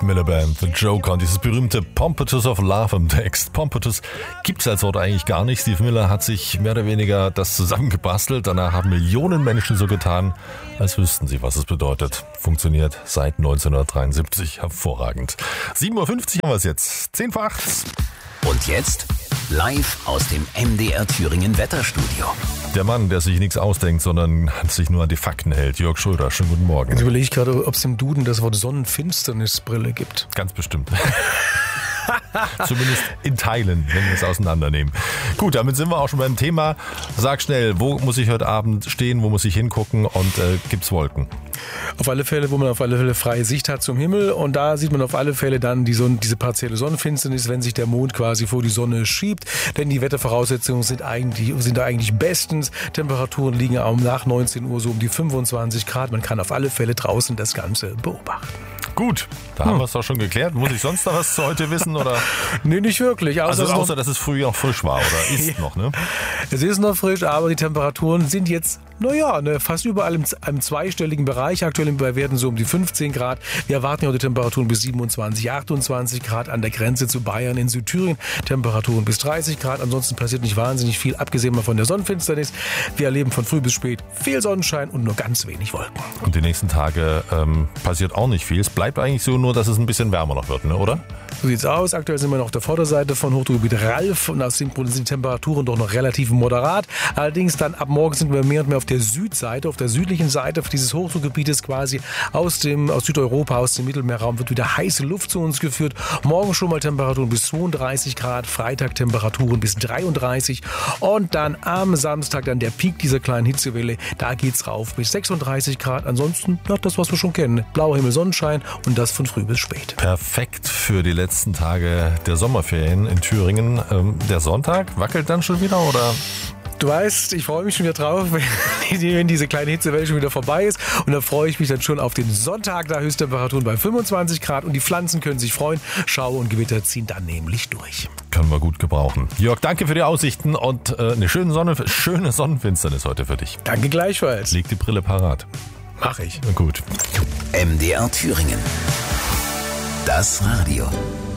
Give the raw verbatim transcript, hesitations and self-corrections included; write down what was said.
Miller Band, The Joker und dieses berühmte Pompetus of Love im Text. Pompetus gibt es als Wort eigentlich gar nicht. Steve Miller hat sich mehr oder weniger das zusammengebastelt. Danach haben Millionen Menschen so getan, als wüssten sie, was es bedeutet. Funktioniert seit neunzehnhundertdreiundsiebzig hervorragend. sieben Uhr fünfzig haben wir es jetzt. zehn vor acht. Und jetzt live aus dem M D R Thüringen Wetterstudio. Der Mann, der sich nichts ausdenkt, sondern sich nur an die Fakten hält. Jörg Schröder, schönen guten Morgen. Jetzt überlege ich gerade, ob es im Duden das Wort Sonnenfinsternisbrille gibt. Ganz bestimmt. Zumindest in Teilen, wenn wir es auseinandernehmen. Gut, damit sind wir auch schon beim Thema. Sag schnell, wo muss ich heute Abend stehen, wo muss ich hingucken und äh, gibt's Wolken? Auf alle Fälle, wo man auf alle Fälle freie Sicht hat zum Himmel, und da sieht man auf alle Fälle dann die Sonne, diese partielle Sonnenfinsternis, wenn sich der Mond quasi vor die Sonne schiebt, denn die Wettervoraussetzungen sind eigentlich sind da eigentlich bestens. Temperaturen liegen auch nach neunzehn Uhr so um die fünfundzwanzig Grad. Man kann auf alle Fälle draußen das Ganze beobachten. Gut, da haben hm. wir es doch schon geklärt. Muss ich sonst noch was zu heute wissen? Oder? Nee, nicht wirklich. Außer, also außer, dass es früh noch frisch war, oder ist noch, ne? Es ist noch frisch, aber die Temperaturen sind jetzt, naja, ne, fast überall im, im zweistelligen Bereich. Aktuell bei Werten so um die fünfzehn Grad. Wir erwarten heute Temperaturen bis siebenundzwanzig, achtundzwanzig Grad an der Grenze zu Bayern in Südthüringen. Temperaturen bis dreißig Grad. Ansonsten passiert nicht wahnsinnig viel, abgesehen mal von der Sonnenfinsternis. Wir erleben von früh bis spät viel Sonnenschein und nur ganz wenig Wolken. Und die nächsten Tage ähm, passiert auch nicht viel. Es bleibt eigentlich so, nur dass es ein bisschen wärmer noch wird, ne, oder? So sieht's aus. Aktuell sind wir noch auf der Vorderseite von Hochdruckgebiet Ralf und aus dem Grund sind die Temperaturen doch noch relativ moderat. Allerdings dann ab morgen sind wir mehr und mehr auf der Südseite, auf der südlichen Seite dieses Hochdruckgebietes quasi aus dem aus Südeuropa, aus dem Mittelmeerraum wird wieder heiße Luft zu uns geführt. Morgen schon mal Temperaturen bis zweiunddreißig Grad, Freitag Temperaturen bis dreiunddreißig und dann am Samstag dann der Peak dieser kleinen Hitzewelle. Da geht's rauf bis sechsunddreißig Grad. Ansonsten ja, das, was wir schon kennen. Blauer Himmel, Sonnenschein und das von früh bis spät. Perfekt für die letzten Tage der Sommerferien in Thüringen. Ähm, der Sonntag wackelt dann schon wieder, oder? Du weißt, ich freue mich schon wieder drauf, wenn diese kleine Hitzewelle schon wieder vorbei ist. Und dann freue ich mich dann schon auf den Sonntag, da Höchsttemperaturen bei fünfundzwanzig Grad. Und die Pflanzen können sich freuen. Schauer und Gewitter ziehen dann nämlich durch. Können wir gut gebrauchen. Jörg, danke für die Aussichten und äh, eine schöne, Sonne, schöne Sonnenfinsternis heute für dich. Danke gleichfalls. Leg die Brille parat. Mach ich. Gut. M D R Thüringen. Das Radio.